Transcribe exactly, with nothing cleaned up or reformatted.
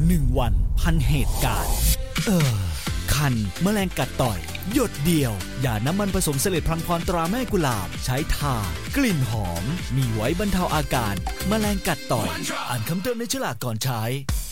หนึ่งวันพันเหตุการณ์เออคันแมลงกัดต่อยหยดเดียวอย่าน้ำมันผสมเสลดพลังพรตราแม่กุหลาบใช้ทากลิ่นหอมมีไว้บรรเทาอาการแมลงกัดต่อยอ่านคำเตือนในฉลากก่อนใช้